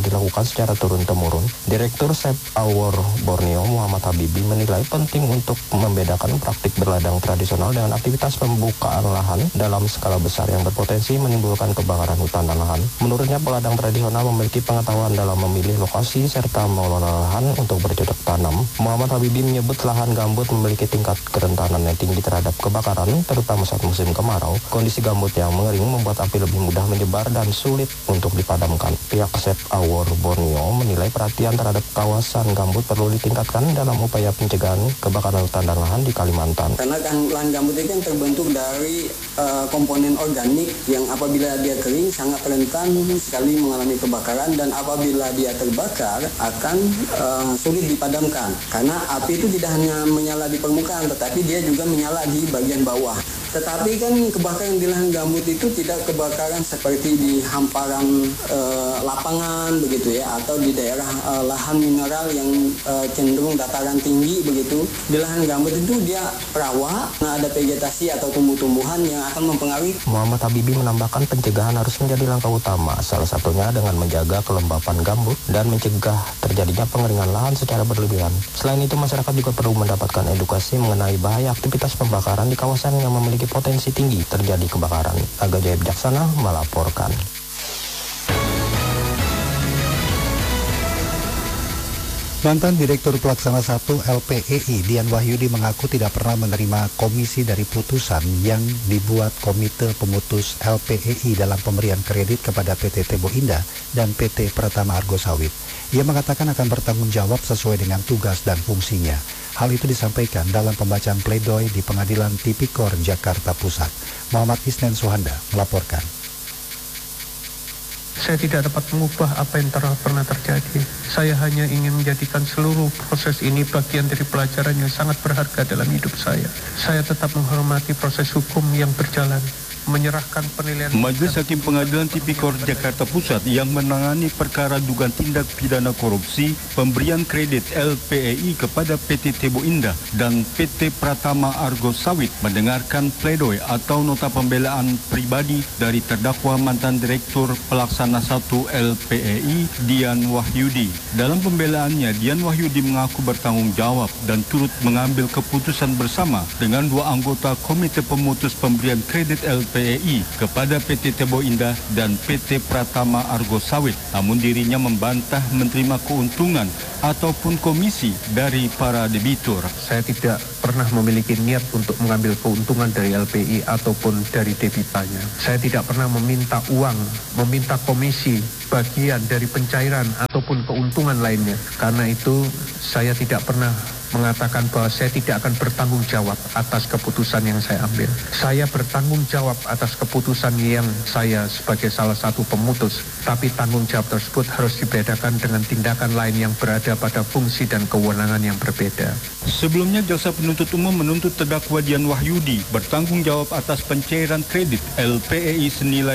dilakukan secara turun-temurun. Direktur Save Our Borneo Muhammad Habibi menilai penting untuk membedakan praktik berladang tradisional dengan aktivitas pembukaan lahan dalam skala besar yang berpotensi menimbulkan kebakaran hutan dan lahan. Menurutnya, peladang tradisional memiliki pengetahuan dalam memilih lokasi serta mengelola lahan untuk bercocok tanam. Muhammad Habibi menyebut lahan gambut memiliki tingkat kerentanan yang tinggi terhadap kebakaran, terutama saat musim kemarau. Kondisi gambut yang mengering membuat api lebih mudah menyebar dan sulit untuk dipadamkan. Pihak Save Our Borneo menilai perhatian terhadap kawasan gambut perlu ditingkatkan dalam upaya pencegahan kebakaran hutan dan lahan di Kalimantan. Karena lahan gambut itu kan terbentuk dari komponen organik yang apabila dia kering sangat rentan sekali mengalami kebakaran, dan apabila dia terbakar akan sulit dipadamkan. Karena api itu tidak hanya menyala di permukaan, tetapi dia juga menyala di bagian bawah. Tetapi kan kebakaran di lahan gambut itu tidak kebakaran seperti di hamparan lapangan begitu ya, atau di daerah lahan mineral yang cenderung dataran tinggi begitu. Di lahan gambut itu dia rawa, ada vegetasi atau tumbuh-tumbuhan yang akan mempengaruhi. Muhammad Habibi menambahkan pencegahan harus menjadi langkah utama, salah satunya dengan menjaga kelembapan gambut dan mencegah terjadinya pengeringan lahan secara berlebihan. Selain itu, masyarakat juga perlu mendapatkan edukasi mengenai bahaya aktivitas pembakaran di kawasan yang memiliki potensi tinggi terjadi kebakaran. Aga Jaya Bijaksana melaporkan. Mantan Direktur Pelaksana 1 LPEI Dian Wahyudi mengaku tidak pernah menerima komisi dari putusan yang dibuat Komite Pemutus LPEI dalam pemberian kredit kepada PT Tebo Indah dan PT Pratama Argo Sawit. Ia mengatakan akan bertanggung jawab sesuai dengan tugas dan fungsinya. Hal itu disampaikan dalam pembacaan pledoi di Pengadilan Tipikor Jakarta Pusat. Muhammad Isnen Suhanda melaporkan. Saya tidak dapat mengubah apa yang pernah terjadi. Saya hanya ingin menjadikan seluruh proses ini bagian dari pelajaran yang sangat berharga dalam hidup saya. Saya tetap menghormati proses hukum yang berjalan. Menyerahkan penilaian. Majelis Hakim Pengadilan Tipikor Jakarta Pusat yang menangani perkara dugaan tindak pidana korupsi pemberian kredit LPEI kepada PT Tebo Indah dan PT Pratama Argo Sawit mendengarkan pledoi atau nota pembelaan pribadi dari terdakwa mantan Direktur Pelaksana 1 LPEI Dian Wahyudi. Dalam pembelaannya, Dian Wahyudi mengaku bertanggung jawab dan turut mengambil keputusan bersama dengan dua anggota Komite Pemutus Pemberian Kredit LPEI kepada PT Tebo Indah dan PT Pratama Argo Sawit. Namun dirinya membantah menerima keuntungan ataupun komisi dari para debitur. Saya tidak pernah memiliki niat untuk mengambil keuntungan dari LPI ataupun dari debitanya. Saya tidak pernah meminta uang, meminta komisi, bagian dari pencairan ataupun keuntungan lainnya. Karena itu saya tidak pernah mengatakan bahwa saya tidak akan bertanggung jawab atas keputusan yang saya ambil. Saya bertanggung jawab atas keputusan yang saya sebagai salah satu pemutus, tapi tanggung jawab tersebut harus dibedakan dengan tindakan lain yang berada pada fungsi dan kewenangan yang berbeda. Sebelumnya, Jaksa Penuntut Umum menuntut terdakwa Dian Wahyudi bertanggung jawab atas pencairan kredit LPEI senilai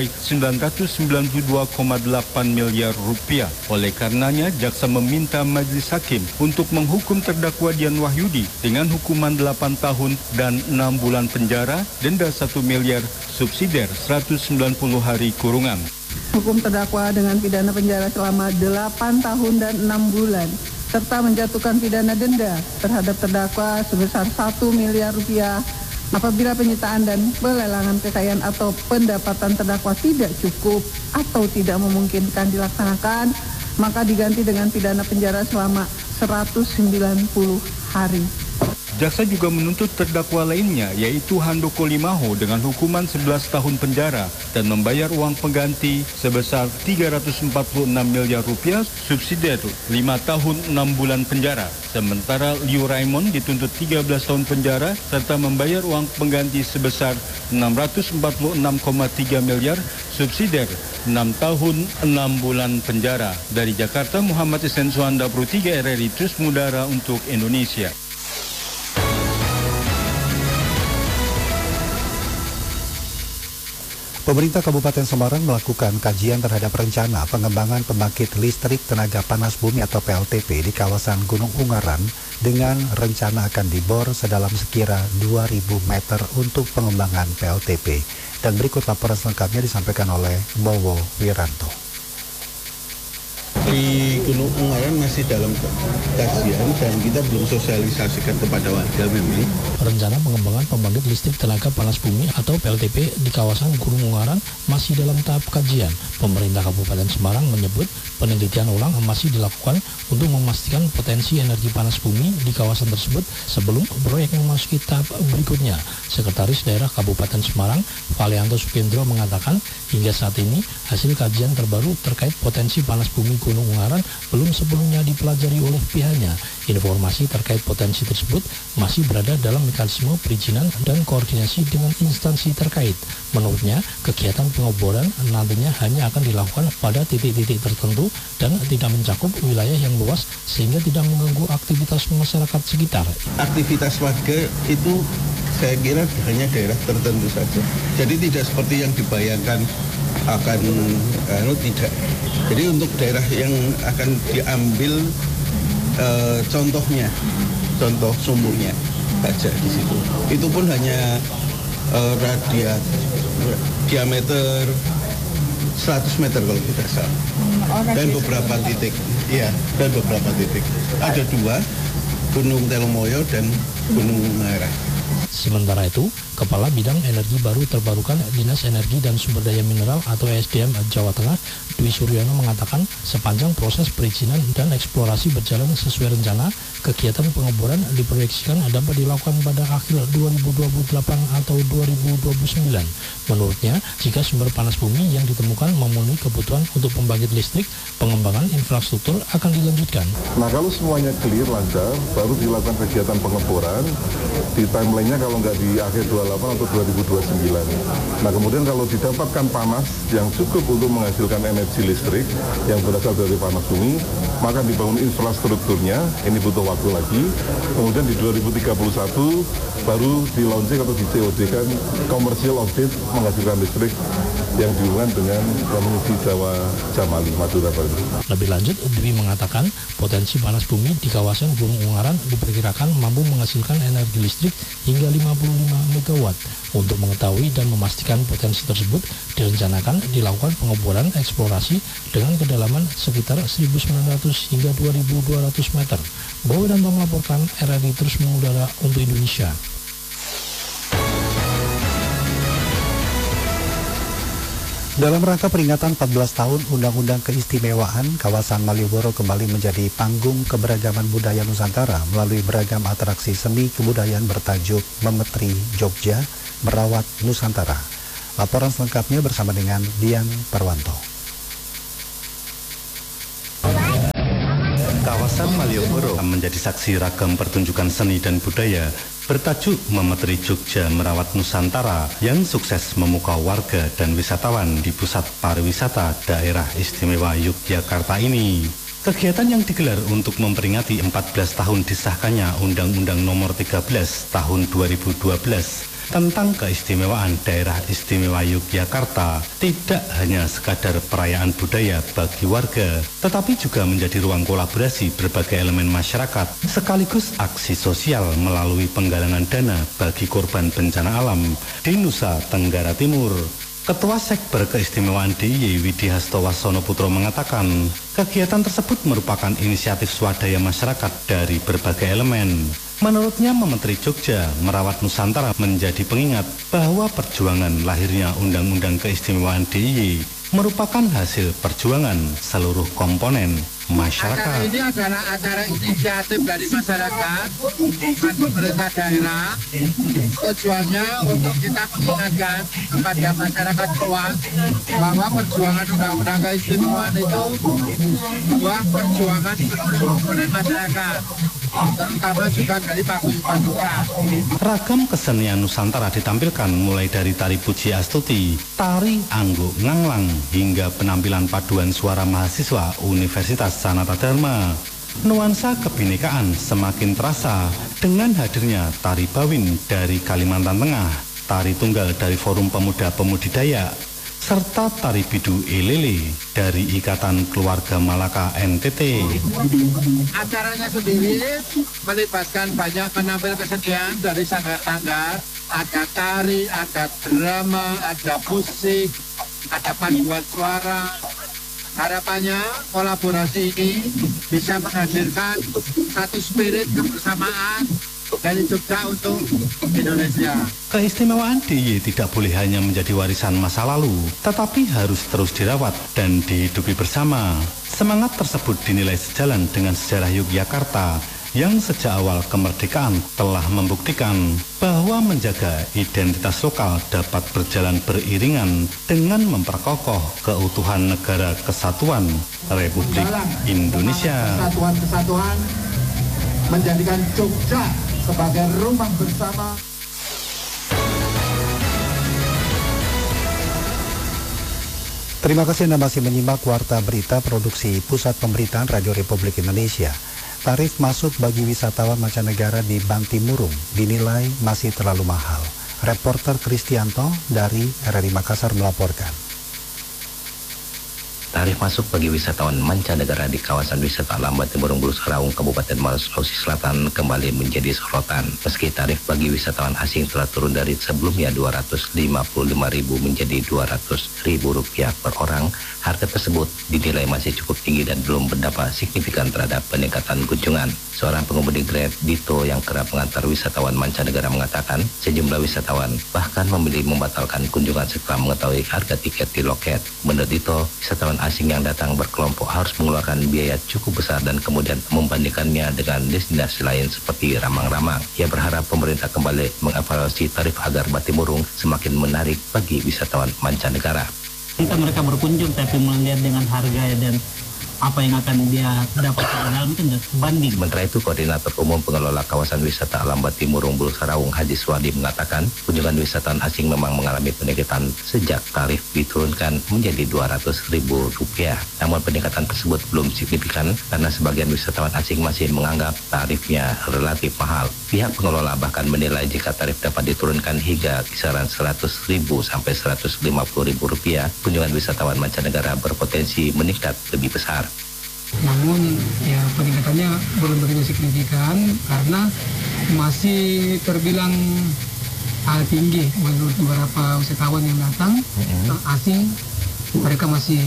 992,8 miliar rupiah. Oleh karenanya, Jaksa meminta Majelis Hakim untuk menghukum terdakwa Dian Wahyudi dengan hukuman 8 tahun dan 6 bulan penjara, denda 1 miliar, subsidiar 190 hari kurungan. Hukum terdakwa dengan pidana penjara selama 8 tahun dan 6 bulan, serta menjatuhkan pidana denda terhadap terdakwa sebesar 1 miliar rupiah apabila penyitaan dan pelelangan kekayaan atau pendapatan terdakwa tidak cukup atau tidak memungkinkan dilaksanakan, maka diganti dengan pidana penjara selama 190 hari. Jaksa juga menuntut terdakwa lainnya, yaitu Handoko Limaho dengan hukuman 11 tahun penjara dan membayar uang pengganti sebesar 346 miliar rupiah, subsidiar 5 tahun 6 bulan penjara. Sementara Liu Raimon dituntut 13 tahun penjara serta membayar uang pengganti sebesar 646,3 miliar, subsidiar 6 tahun 6 bulan penjara. Dari Jakarta, Muhammad Isnen Suhanda, Pro 3 RRI Terus Mudara untuk Indonesia. Pemerintah Kabupaten Semarang melakukan kajian terhadap rencana pengembangan pembangkit listrik tenaga panas bumi atau PLTP di kawasan Gunung Ungaran dengan rencana akan dibor sedalam sekira 2.000 meter untuk pengembangan PLTP. Dan berikut laporan selengkapnya disampaikan oleh Bowo Wiranto. di Gunung Ungaran masih dalam kajian dan kita belum sosialisasikan kepada warga memang. Rencana pengembangan pembangkit listrik tenaga panas bumi atau PLTP di kawasan Gunung Ungaran masih dalam tahap kajian. Pemerintah Kabupaten Semarang menyebut penelitian ulang masih dilakukan untuk memastikan potensi energi panas bumi di kawasan tersebut sebelum proyek memasuki tahap berikutnya. Sekretaris Daerah Kabupaten Semarang, Valianto Sukendro mengatakan hingga saat ini hasil kajian terbaru terkait potensi panas bumi Gunung Ungaran belum sebelumnya dipelajari oleh pihaknya. Informasi terkait potensi tersebut masih berada dalam mekanisme perizinan dan koordinasi dengan instansi terkait. Menurutnya, kegiatan pengeboran nantinya hanya akan dilakukan pada titik-titik tertentu dan tidak mencakup wilayah yang luas sehingga tidak mengganggu aktivitas masyarakat sekitar. Aktivitas warga itu saya kira hanya daerah tertentu saja. Jadi tidak seperti yang dibayangkan akan tidak. Jadi untuk daerah yang akan diambil contohnya, contoh sumurnya saja di situ. Itu pun hanya diameter 100 meter kalau tidak salah. Dan beberapa titik, ya, dan beberapa titik. Ada 2, Gunung Telomoyo dan Gunung Ungaran. Sementara itu, Kepala Bidang Energi Baru Terbarukan Dinas Energi dan Sumber Daya Mineral atau ESDM Jawa Tengah, Dwi Suryono mengatakan sepanjang proses perizinan dan eksplorasi berjalan sesuai rencana, kegiatan pengeboran diproyeksikan dapat dilakukan pada akhir 2028 atau 2029. Menurutnya, jika sumber panas bumi yang ditemukan memenuhi kebutuhan untuk pembangkit listrik, pengembangan infrastruktur akan dilanjutkan. Nah, kalau semuanya clear, lancar, baru dilakukan kegiatan pengeboran di timeline-nya kalau nggak di akhir 28 atau 2029. Nah, kemudian kalau didapatkan panas yang cukup untuk menghasilkan energi listrik yang berasal dari panas bumi, maka dibangun infrastrukturnya, ini butuh waktu lagi. Kemudian di 2031 baru di launching atau di COD-kan commercial output menghasilkan listrik yang dihubungkan dengan Komuniti Jawa Jamali, Madura Baru. Lebih lanjut, Dwi mengatakan potensi panas bumi di kawasan Gunung Ungaran diperkirakan mampu menghasilkan energi listrik hingga 55 MW. Untuk mengetahui dan memastikan potensi tersebut, direncanakan dilakukan pengeboran eksplorasi dengan kedalaman sekitar 1.900 hingga 2.200 meter. Bowo dan melaporkan RRI terus mengudara untuk Indonesia. Dalam rangka peringatan 14 tahun Undang-Undang Keistimewaan, kawasan Malioboro kembali menjadi panggung keberagaman budaya Nusantara melalui beragam atraksi seni kebudayaan bertajuk Memetri Jogja, Merawat Nusantara. Laporan selengkapnya bersama dengan Dian Parwanto. Kawasan Malioboro menjadi saksi ragam pertunjukan seni dan budaya bertajuk Memetri Jogja Merawat Nusantara yang sukses memukau warga dan wisatawan di pusat pariwisata daerah istimewa Yogyakarta ini. Kegiatan yang digelar untuk memperingati 14 tahun disahkannya Undang-Undang Nomor 13 Tahun 2012 tentang keistimewaan daerah istimewa Yogyakarta tidak hanya sekadar perayaan budaya bagi warga, tetapi juga menjadi ruang kolaborasi berbagai elemen masyarakat, sekaligus aksi sosial melalui penggalangan dana bagi korban bencana alam di Nusa Tenggara Timur. Ketua Sekber Keistimewaan DIY Widi Hastowasono Putro mengatakan, kegiatan tersebut merupakan inisiatif swadaya masyarakat dari berbagai elemen. Menurutnya, Memetri Jogja Merawat Nusantara menjadi pengingat bahwa perjuangan lahirnya Undang-Undang Keistimewaan DIY merupakan hasil perjuangan seluruh komponen masyarakat. Acara ini adalah acara inisiatif dari masyarakat, bukan pemerintah daerah. Tujuannya untuk kita mengingatkan kepada masyarakat luas bahwa perjuangan Undang-Undang Keistimewaan itu sebuah perjuangan seluruh komponen masyarakat, terutama juga dari paguyuban. Ragam kesenian Nusantara ditampilkan mulai dari tari Puji Astuti, tari Angguk Nganglang, hingga penampilan paduan suara mahasiswa Universitas Sanata Dharma. Nuansa kebinekaan semakin terasa dengan hadirnya tari Bawin dari Kalimantan Tengah, tari Tunggal dari Forum Pemuda-Pemudi Dayak, serta tari Bidu Elele dari Ikatan Keluarga Malaka NTT. Acaranya sendiri melibatkan banyak penampil kesenian dari sanggar-sanggar, ada tari, ada drama, ada musik, ada paduan suara, Harapannya kolaborasi ini bisa menghadirkan satu spirit kebersamaan dari Jogja untuk Indonesia. Keistimewaan DIY tidak boleh hanya menjadi warisan masa lalu, tetapi harus terus dirawat dan dihidupi bersama. Semangat tersebut dinilai sejalan dengan sejarah Yogyakarta yang sejak awal kemerdekaan telah membuktikan bahwa menjaga identitas lokal dapat berjalan beriringan dengan memperkokoh keutuhan negara kesatuan Republik Indonesia. Kesatuan menjadikan Jogja sebagai rumah bersama. Terima kasih Anda masih menyimak Warta Berita Produksi Pusat Pemberitaan Radio Republik Indonesia. Tarif masuk bagi wisatawan mancanegara di Bantimurung dinilai masih terlalu mahal. Reporter Kristianto dari RRI Makassar melaporkan. Tarif masuk bagi wisatawan mancanegara di kawasan wisata alam Bantimurung Bulu Saraung, Kabupaten Maros, Sulawesi Selatan kembali menjadi sorotan. Meski tarif bagi wisatawan asing telah turun dari sebelumnya Rp255.000 menjadi Rp200.000 per orang, harga tersebut dinilai masih cukup tinggi dan belum berdampak signifikan terhadap peningkatan kunjungan. Seorang pengemudi Grab, Dito, yang kerap mengantar wisatawan mancanegara mengatakan sejumlah wisatawan bahkan memilih membatalkan kunjungan setelah mengetahui harga tiket di loket. Menurut Dito, wisatawan asing yang datang berkelompok harus mengeluarkan biaya cukup besar dan kemudian membandingkannya dengan destinasi lain seperti Ramang-Ramang. Ia berharap pemerintah kembali mengevaluasi tarif agar Bantimurung semakin menarik bagi wisatawan mancanegara. Mereka berkunjung tapi melihat dengan harga dan apa yang akan dia dapat di dalam itu tidak sebanding. Sementara itu, Koordinator Umum Pengelola Kawasan Wisata Alam Bantimurung Bulu Saraung, Haji Swadi, mengatakan kunjungan wisatawan asing memang mengalami peningkatan sejak tarif diturunkan menjadi Rp200.000. Namun peningkatan tersebut belum signifikan karena sebagian wisatawan asing masih menganggap tarifnya relatif mahal. Pihak pengelola bahkan menilai jika tarif dapat diturunkan hingga kisaran Rp100.000 sampai Rp150.000, kunjungan wisatawan mancanegara berpotensi meningkat lebih besar. Namun ya peningkatannya belum begitu signifikan karena masih terbilang tinggi menurut beberapa wisatawan yang datang asing. Mereka masih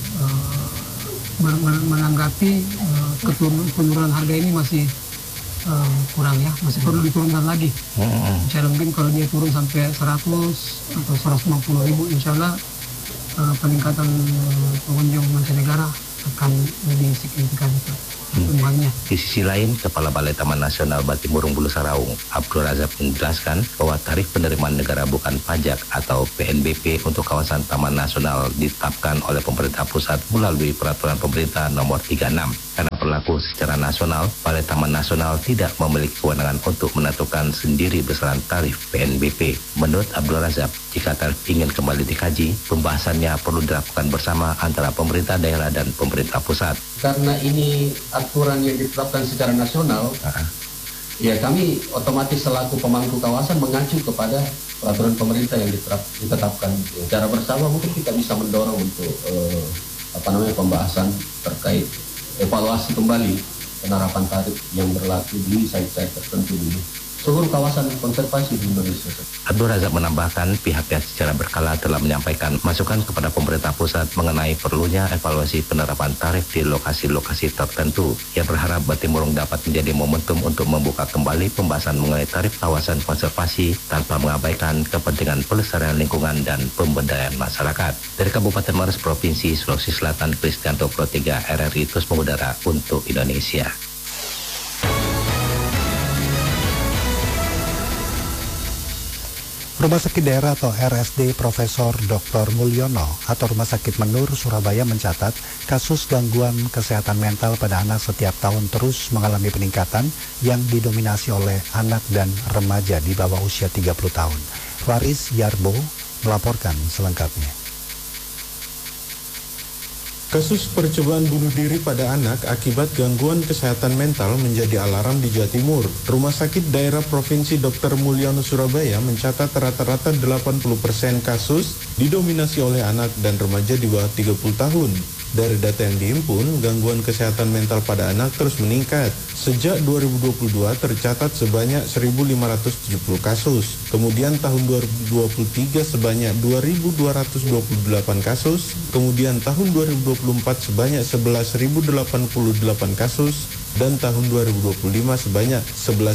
menanggapi penurunan harga ini masih kurang ya, masih perlu diturunkan lagi. Insya Allah mungkin kalau dia turun sampai 100 atau 150.000, insya Allah peningkatan pengunjung mancanegara akan lebih signifikan pertumbuhannya. Di sisi lain, Kepala Balai Taman Nasional Bantimurung Bulu Saraung, Abdul Razak, menjelaskan bahwa tarif penerimaan negara bukan pajak atau PNBP untuk kawasan Taman Nasional ditetapkan oleh pemerintah pusat melalui Peraturan Pemerintah Nomor 36. Karena berlaku secara nasional, Balai Taman Nasional tidak memiliki kewenangan untuk menentukan sendiri besaran tarif PNBP. Menurut Abdul Razak, jika tarif ingin kembali dikaji, pembahasannya perlu dilakukan bersama antara pemerintah daerah dan pemerintah pusat. Karena ini aturan yang ditetapkan secara nasional, ya kami otomatis selaku pemangku kawasan mengacu kepada peraturan pemerintah yang ditetapkan. Secara bersama mungkin kita bisa mendorong untuk pembahasan terkait evaluasi kembali penerapan tarif yang berlaku di site-site tertentu di seluruh kawasan konservasi di Indonesia. Abdul Razak menambahkan pihaknya secara berkala telah menyampaikan masukan kepada pemerintah pusat mengenai perlunya evaluasi penerapan tarif di lokasi-lokasi tertentu. Ia berharap Bantimurung dapat menjadi momentum untuk membuka kembali pembahasan mengenai tarif kawasan konservasi tanpa mengabaikan kepentingan pelestarian lingkungan dan pemberdayaan masyarakat. Dari Kabupaten Maros, Provinsi Sulawesi Selatan, Kristianto Pro 3 RRI terus mengudara untuk Indonesia. Rumah Sakit Daerah atau RSD Profesor Dr. Mulyono atau Rumah Sakit Menur Surabaya mencatat kasus gangguan kesehatan mental pada anak setiap tahun terus mengalami peningkatan yang didominasi oleh anak dan remaja di bawah usia 30 tahun. Faris Yarbo melaporkan selengkapnya. Kasus percobaan bunuh diri pada anak akibat gangguan kesehatan mental menjadi alarm di Jawa Timur. Rumah Sakit Daerah Provinsi Dr. Mulyono Surabaya mencatat rata-rata 80% kasus didominasi oleh anak dan remaja di bawah 30 tahun. Dari data yang dihimpun, gangguan kesehatan mental pada anak terus meningkat. Sejak 2022 tercatat sebanyak 1.570 kasus. Kemudian tahun 2023 sebanyak 2.228 kasus. Kemudian tahun 2024 sebanyak 11.088 kasus. Dan tahun 2025 sebanyak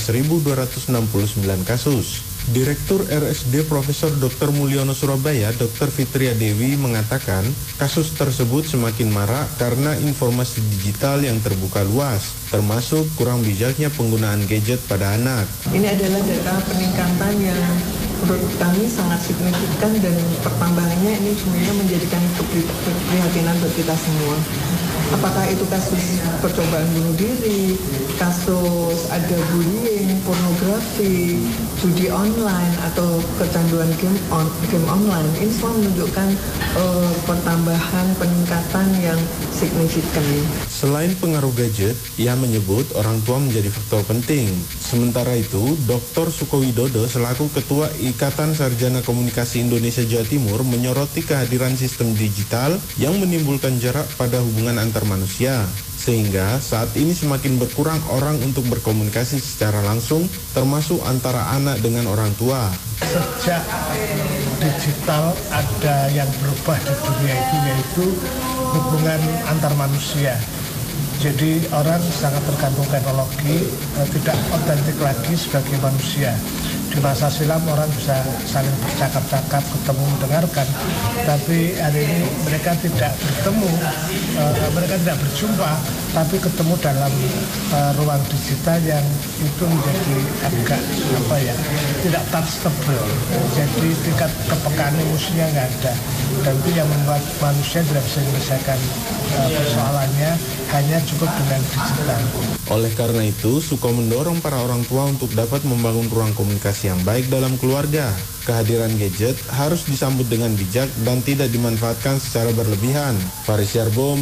11.269 kasus. Direktur RSD Profesor Dr. Mulyono Surabaya, Dr. Fitria Dewi mengatakan kasus tersebut semakin marak karena informasi digital yang terbuka luas, termasuk kurang bijaknya penggunaan gadget pada anak. Ini adalah data peningkatan yang menurut kami sangat signifikan dan pertambahannya ini sebenarnya menjadikan keprihatinan buat kita semua. Apakah itu kasus percobaan bunuh diri, kasus ada bullying, pornografi, judi online, atau kecanduan game online, ini semua menunjukkan pertambahan peningkatan yang signifikan. Selain pengaruh gadget, ia menyebut orang tua menjadi faktor penting. Sementara itu, Dr. Sukowidodo selaku Ketua Ikatan Sarjana Komunikasi Indonesia Jawa Timur menyoroti kehadiran sistem digital yang menimbulkan jarak pada hubungan antar manusia. Sehingga saat ini semakin berkurang orang untuk berkomunikasi secara langsung, termasuk antara anak dengan orang tua. Sejak digital ada yang berubah di dunia itu, yaitu hubungan antar manusia. Jadi orang sangat tergantung teknologi, tidak otentik lagi sebagai manusia. Di masa silam orang bisa saling bercakap-cakap, ketemu, mendengarkan, tapi hari ini mereka tidak bertemu, mereka tidak berjumpa, tapi ketemu dalam ruang digital yang itu menjadi agak tidak touchable. Jadi tingkat kepekaan emosinya nggak ada, dan itu yang membuat manusia tidak bisa menyelesaikan persoalannya hanya cukup dengan digital. Oleh karena itu, Suko mendorong para orang tua untuk dapat membangun ruang komunikasi yang baik dalam keluarga. Kehadiran gadget harus disambut dengan bijak dan tidak dimanfaatkan secara berlebihan. Faris Yarbo